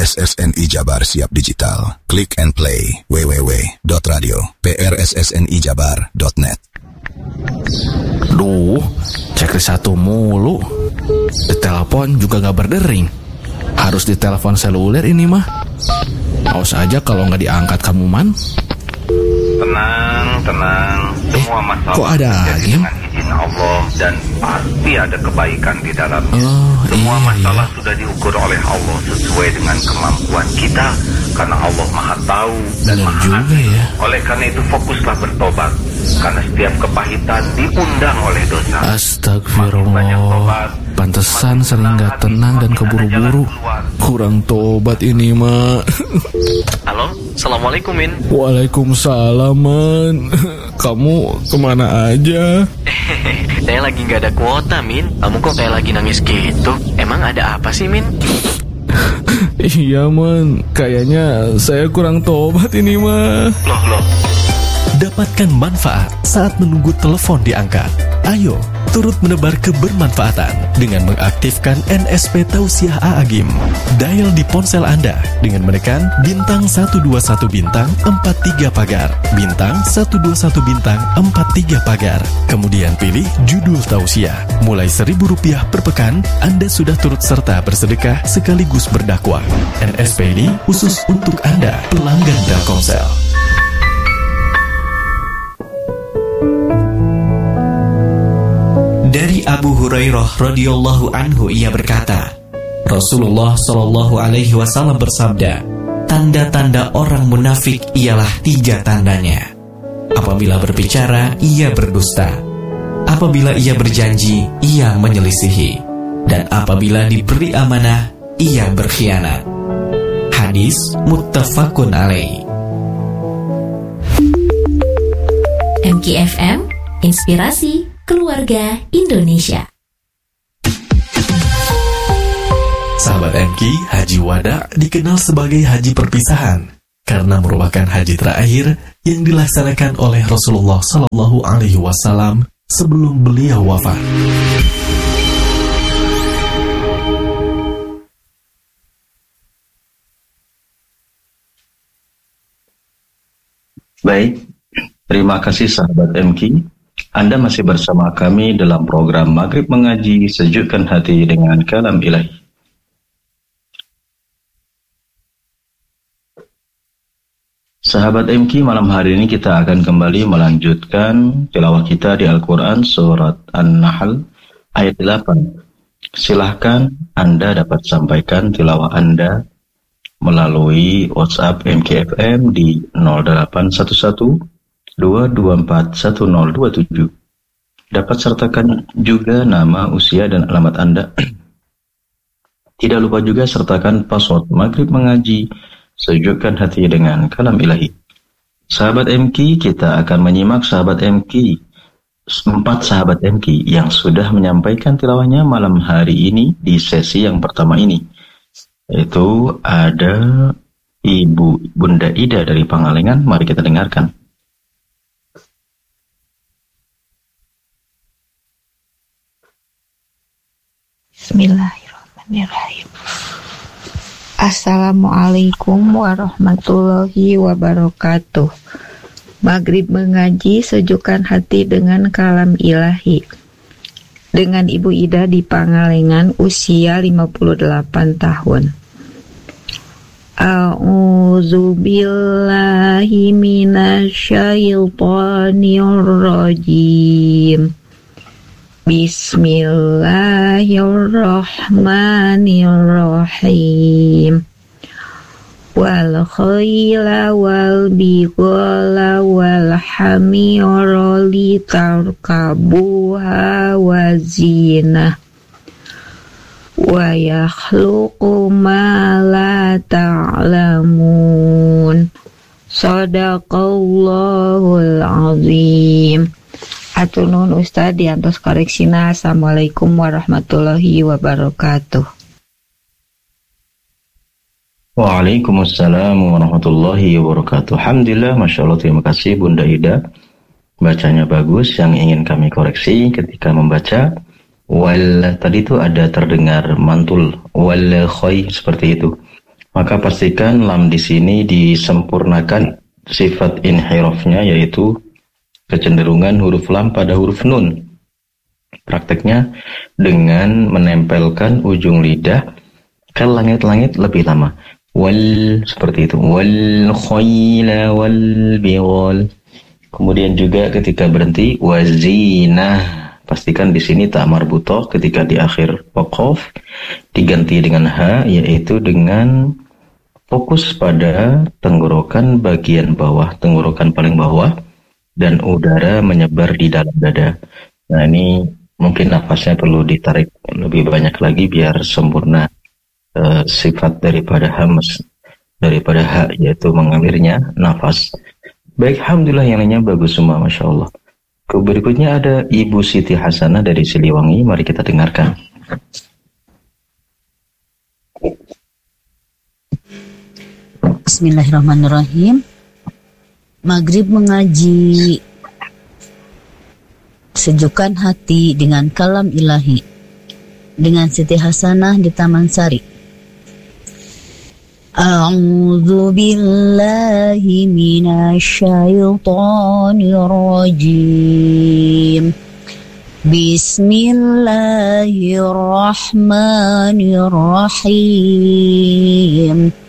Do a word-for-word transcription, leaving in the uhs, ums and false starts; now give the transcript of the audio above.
S S N I Jabar Siap Digital. Click and play w w w dot radio prssni jabar dot net. Duh, checklist satu mulu. Di telepon juga gak berdering. Harus di telepon seluler ini mah. Awas aja kalau gak diangkat kamu, Man. Tenang, tenang. Semua masalah kok ada lagi? dengan izin Allah dan pasti ada kebaikan di dalamnya. Oh, Semua iya, masalah iya. sudah diukur oleh Allah sesuai dengan kemampuan kita, karena Allah Maha Tahu dan Benar Maha juga Adil. ya. Oleh karena itu fokuslah bertobat, karena setiap kepahitan diundang oleh dosa. Astagfirullah. Pantesan sering gak tenang dan keburu-buru. Kurang tobat ini, Ma. Halo, Assalamualaikum, Min. Waalaikumsalam, Man. Kamu kemana aja? Saya lagi gak ada kuota, Min. Kamu kok kayak lagi nangis gitu? Emang ada apa sih, Min? Iya, Man. Kayaknya saya kurang tobat ini, Ma. Loh, loh. Dapatkan manfaat saat menunggu telepon diangkat. Ayo, turut menebar kebermanfaatan dengan mengaktifkan N S P Tausiah A'agim. Dial di ponsel Anda dengan menekan bintang seratus dua puluh satu bintang empat tiga pagar, bintang seratus dua puluh satu bintang empat tiga pagar. Kemudian pilih judul Tausiah. Mulai seribu rupiah per pekan, Anda sudah turut serta bersedekah sekaligus berdakwah. N S P ini khusus untuk Anda, pelanggan Telkomsel. Dari Abu Hurairah radhiyallahu anhu ia berkata, Rasulullah shallallahu alaihi wasallam bersabda, tanda-tanda orang munafik ialah tiga tandanya. Apabila berbicara, ia berdusta. Apabila ia berjanji, ia menyelisihi. Dan apabila diberi amanah, ia berkhianat. Hadis muttafaqun alaih. M K F M, Inspirasi Keluarga Indonesia. Sahabat M K, Haji Wada dikenal sebagai haji perpisahan karena merupakan haji terakhir yang dilaksanakan oleh Rasulullah Sallallahu Alaihi Wasallam sebelum beliau wafat. Baik, terima kasih sahabat M K. Anda masih bersama kami dalam program Maghrib Mengaji, Sejukkan Hati dengan Kalam Ilahi. Sahabat M K, malam hari ini kita akan kembali melanjutkan tilawah kita di Al-Quran Surat An-Nahl ayat delapan. Silahkan Anda dapat sampaikan tilawah Anda melalui WhatsApp M K F M di nol delapan satu satu dua dua empat satu nol dua tujuh. Dapat sertakan juga nama, usia, dan alamat Anda. Tidak lupa juga sertakan password Maghrib Mengaji, Sejukkan Hati dengan Kalam Ilahi. Sahabat M K, kita akan menyimak sahabat M K, empat sahabat M K yang sudah menyampaikan tilawahnya malam hari ini di sesi yang pertama ini. Itu ada Ibu Bunda Ida dari Pangalengan. Mari kita dengarkan. Bismillahirrahmanirrahim. Assalamualaikum warahmatullahi wabarakatuh. Maghrib Mengaji, Sejukkan Hati dengan Kalam Ilahi. Dengan Ibu Ida di Pangalengan, usia lima puluh delapan tahun. A'udzu billahi minasyaitonir rajim. Bismillahirrahmanirrahim. Wal khayla wal bighala wal hamira litarkabuha wa zinah wa yakhluqu ma la ta'lamun. Shadaqallahul azim. Atunun Ustaz diantos koreksina. Assalamualaikum warahmatullahi wabarakatuh. Waalaikumsalam warahmatullahi wabarakatuh. Alhamdulillah, Masya Allah, terima kasih Bunda Ida. Bacanya bagus. Yang ingin kami koreksi ketika membaca wal, tadi itu ada terdengar mantul wal khoy seperti itu. maka pastikan lam di sini disempurnakan sifat inhirafnya, yaitu kecenderungan huruf lam pada huruf nun. Prakteknya dengan menempelkan ujung lidah ke langit-langit lebih lama. Wal, seperti itu. Wal khayla wal bighal. Kemudian juga ketika berhenti wazinah. Pastikan di sini ta marbutoh ketika di akhir waqaf diganti dengan ha, yaitu dengan fokus pada tenggorokan bagian bawah, tenggorokan paling bawah, dan udara menyebar di dalam dada. Nah, ini mungkin nafasnya perlu ditarik lebih banyak lagi biar sempurna uh, sifat daripada hamas, daripada ha, yaitu mengalirnya nafas. Baik, alhamdulillah yang lainnya bagus semua, masya Allah. Berikutnya ada Ibu Siti Hasanah dari Siliwangi, mari kita dengarkan. Bismillahirrahmanirrahim. Maghrib mengaji, sejukkan hati dengan kalam ilahi, dengan Siti Hasanah di Taman Sari. A'udzu billahi minasy syaithanir rajim. Bismillahirrahmanirrahim.